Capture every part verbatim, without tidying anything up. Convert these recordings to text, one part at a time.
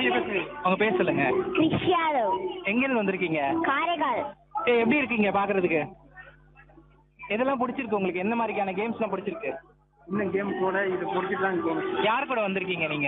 உங்க பேர் சொல்லுங்க. கிறிஸ்டியானோ. எங்கிருந்து வந்திருக்கீங்க? காரைக்கால். ஏ எப்படி இருக்கீங்க பாக்குறதுக்கு? எதெல்லாம் பிடிச்சிருக்கு உங்களுக்கு? என்ன மாதிரியான கேம்ஸ்லாம் பிடிச்சிருக்கு? இந்த கேம் கூட இது பிடிச்சிட்டு தான் போகணும். யார் கூட வந்திருக்கீங்க நீங்க?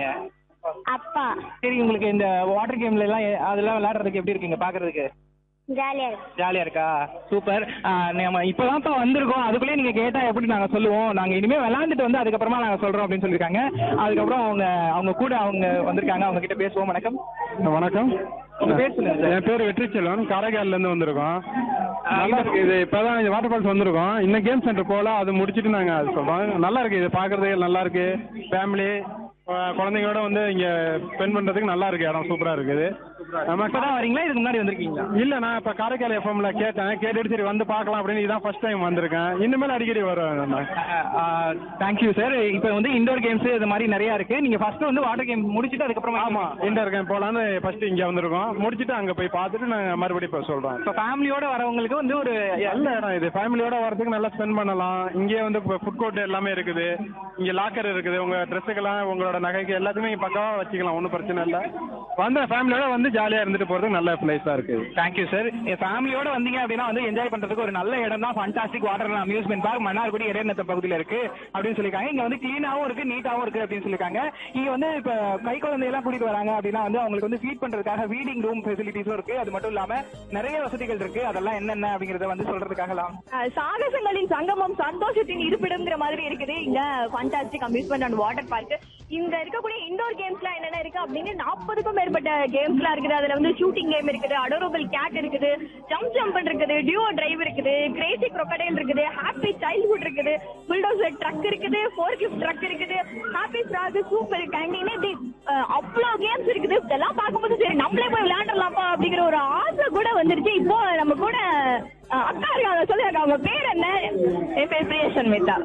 அப்பா. சரி, உங்களுக்கு இந்த வாட்டர் கேம்ல எல்லாம் எ- அதெல்லாம் விளையாடுறதுக்கு எப்படி இருக்குங்க பாக்குறதுக்கு? ஜாலியா இருக்கு. ஜாலியா இருக்கா? சூப்பர். நம்ம இப்பதான்ப்பா வந்திருக்கோம், அதுக்குள்ளே நீங்க கேட்டா எப்படி நாங்க சொல்லுவோம்? நாங்க இனிமே விளையாண்டுட்டு வந்து அதுக்கப்புறமா நாங்க சொல்றோம் அப்படின்னு சொல்லியிருக்காங்க. அதுக்கப்புறம் அவங்க அவங்க கூட அவங்க வந்திருக்காங்க, அவங்க கிட்ட பேசுவோம். வணக்கம். வணக்கம். உங்க பேர் சொல்லுங்க சார். என் பேர் வெற்றி செல்வன், காரைக்கால்ல இருந்து வந்திருக்கோம். நல்லா இருக்கு இது. இப்பதான் இந்த வாட்டர் ஃபால்ஸ் வந்திருக்கோம். இன்னும் கேம் சென்டர் போல, அது முடிச்சிட்டு நாங்க அது சொல்றோம். நல்லா இருக்கு இது பாக்குறதுக்கு, நல்லா இருக்கு. ஃபேமிலி குழந்தைங்களோட வந்து இங்க ஸ்பெண்ட் பண்றதுக்கு நல்லா இருக்கு. இடம் சூப்பரா இருக்குது. நம்ம இப்பதான் வரீங்களா? இதுக்கு முன்னாடி வந்திருக்கீங்களா? இல்ல, நான் இப்ப காரைக்கால் எஃப்எம்ல கேட்டேன், கேட்டுட்டு சரி வந்து பார்க்கலாம் அப்படின்னு. இதான் ஃபர்ஸ்ட் டைம் வந்திருக்கேன். இனிமேல் அடிக்கடி வருவேன் நான். Thank you sir. இப்போ வந்து இண்டோர் கேம்ஸ் இது மாதிரி நிறைய இருக்கு. நீங்க ஃபர்ஸ்ட் வந்து வாட்டர் கேம் முடிச்சிட்டு அதுக்கப்புறமா ஆமா, இண்டோர் கேம் போலான்னு ஃபர்ஸ்ட் இங்க வந்திருக்கோம். முடிச்சிட்டு அங்க போய் பார்த்துட்டு நாங்க மறுபடியும் இப்ப சொல்றோம். இப்போ ஃபேமிலியோட வரவங்களுக்கு வந்து ஒரு நல்ல இடம் இது. ஃபேமிலியோட வரதுக்கு நல்லா ஸ்பெண்ட் பண்ணலாம். இங்கே வந்து ஃபுட் கோர்ட் எல்லாமே இருக்குது. இங்க லாக்கர் இருக்குது. உங்க ட்ரெஸ்ஸுக்கெல்லாம் உங்களோட நகைக்கு எல்லாத்தையுமே இங்க பக்காவா வச்சுக்கலாம். ஒன்றும் பிரச்சனை இல்லை. வந்து ஃபேமிலியோட வந்து ஜாலியா இருந்துட்டு போறதுக்கு நல்ல பிளேஸா இருக்கு. Thank you sir. ஃபேமிலியோட வந்தீங்க அப்படின்னா வந்து என்ஜாய் பண்றதுக்கு ஒரு நல்ல இடம் தான் fantastic water amusement park Mannargudi இடைநத்த பகுதியில் இருக்கு அப்படின்னு சொல்லியிருக்காங்க. இங்க வந்து கிளீனாவும் இருக்கு, நீட்டாவும் இருக்கு அப்படின்னு சொல்லியிருக்காங்க. இங்க வந்து இப்ப கை குழந்தையெல்லாம் கூட்டிட்டு வராங்க அப்படின்னா வந்து அவங்களுக்கு வந்து ஃபீட் பண்றதுக்காக ஃபீடிங் ரூம் ஃபெசிலிட்டிஸும் இருக்கு. அது மட்டும் இல்லாம நிறைய வசதிகள் இருக்கு. அதெல்லாம் என்னென்ன அப்படிங்கறத வந்து சொல்றதுக்காகலாம். சாகசங்களின் சங்கமம், சந்தோஷத்தின் இருப்பிடம்ங்கிற மாதிரி இருக்குது இங்க fantastic amusement and water park. இங்க இருக்கக்கூடிய இண்டோர் கேம்ஸ்லாம் என்னென்ன இருக்கு அப்படின்னு நாற்பதுக்கும் மேற்பட்ட கேம்ஸ்லாம் இருக்குது. அதுல வந்து ஷூட்டிங் கேம் இருக்குது, அடோரபிள் கேட் இருக்குது, ஜம்ப் ஜம்ப் இருக்குது, டியூோ டிரைவ் இருக்குது, கிரேசி crocodile இருக்குது, ஹாப்பி சைல்ட்ஹுட் இருக்குது, புல்டோசர் ட்ரக் இருக்குது, ஃபோர் கிஃப்ட் ட்ரக் இருக்குது, ஹாப்பி ஃப்ராக், சூப்பர் கேண்டீன், இப்படி அஹ், அவ்வளோ கேம்ஸ் இருக்குது. இதெல்லாம் பார்க்கும்போது சரி நம்மளே போய் விளையாடலாமா அப்படிங்கிற ஒரு ஆசை கூட வந்துருச்சு. இப்போ நம்ம கூட அஹ், அக்கா இருக்காங்க. சொல்லுங்க, அவங்க பேர் என்ன? என் பேர் பிரியசன்மிதா.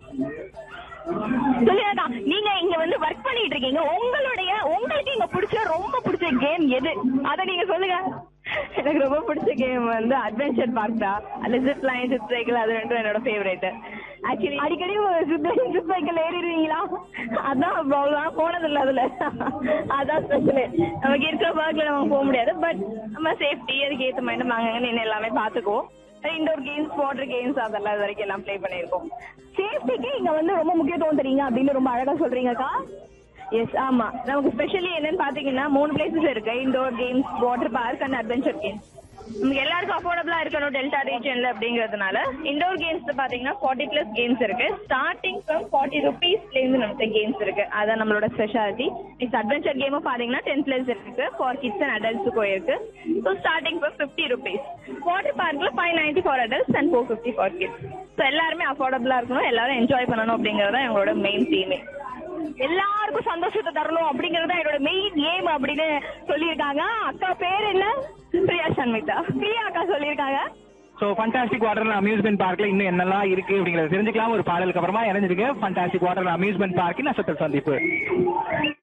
சொல்லுங்க, நீங்க இங்க வந்து ஒர்க் பண்ணிட்டு இருக்கீங்க. உங்களுடைய உங்களுக்கு இங்க பிடிச்ச ரொம்ப பிடிச்ச கேம் எது? அத நீங்க சொல்லுங்க. எனக்கு ரொம்ப பிடிச்ச கேம் வந்து அட்வென்ச்சர் பார்க் தான். அதுல ஜிப் லைன், ஜிப் சைக்கிள், அது ரெண்டும் என்னோட ஃபேவரேட். ஆக்சுவலி அடிக்கடி ஜிப் லைன், ஜிப் சைக்கிள் ஏறிடுவீங்களா? அதான் ப்ராப்ளம். போனது இல்லை அதுல. அதான் ஸ்பெஷல். நமக்கு இருக்கிற பார்க்ல நம்ம போக முடியாது. பட் நம்ம சேஃப்டி அதுக்கு ஏற்ற மாதிரி நாங்க நின்று எல்லாமே பாத்துக்குவோம். இண்டோர் கேம்ஸ், வாட்டர் கேம்ஸ் அதெல்லாம் இது வரைக்கும் எல்லாம் ப்ளே பண்ணிருக்கோம். சேஃப்டிக்கு இங்க வந்து ரொம்ப முக்கியத்துவம் தெரியுங்க அப்படின்னு ரொம்ப அழகா சொல்றீங்கக்கா. எஸ், ஆமா. நமக்கு ஸ்பெஷலி என்னன்னு பாத்தீங்கன்னா மூணு பிளேசஸ் இருக்கு. Indoor games, water park and adventure games. நமக்கு எல்லாருக்கும் அஃபோர்டபுளா இருக்கணும் டெல்டா ரீஜன்ல அப்படிங்கறதுனால இண்டோர் கேம்ஸ் பாத்தீங்கன்னா ஃபார்ட்டி பிளஸ் கேம்ஸ் இருக்கு. ஸ்டார்டிங் ஃப்ரம் ஃபார்ட்டி ருபீஸ்ல இருந்து நமக்கு கேம்ஸ் இருக்கு. அதான் நம்மளோட ஸ்பெஷாலிட்டி. நெக்ஸ்ட் அட்வென்ச்சர் கேமும் பாத்தீங்கன்னா டென் பிளஸ் இருக்கு. ஃபார் கிட்ஸ் அண்ட் அடல்ட்ஸுக்கும் இருக்கு. So starting from fifty rupees. Water பார்க்ல five ninety for adults and four fifty for kids. So எல்லாருமே அஃபோர்டபுளா இருக்கணும், எல்லாரும் என்ஜாய் பண்ணணும் அப்படிங்கறது தான் எங்களோட மெயின் தீமே. எல்லாருக்கும் சந்தோஷத்தை தரணும் அப்படிங்கறது என்னோட மெயின் ஏம் அப்படின்னு சொல்லியிருக்காங்க. அக்கா பேர் என்ன? பிரியா சண்மிதா. பிரியா அக்கா சொல்லியிருக்காங்க. ஸோ ஃபண்டாஸ்டிக் வாட்டர் அம்யூஸ்மெண்ட் பார்க்ல இன்னும் என்னெல்லாம் இருக்கு அப்படிங்கறத தெரிஞ்சுக்கலாம். ஒரு பாடலுக்கு அப்புறமா இணைஞ்சிருக்கு ஃபண்டாஸ்டிக் வாட்டர் அம்யூஸ்மெண்ட் பார்க்கின் நட்சத்திர சந்திப்பு.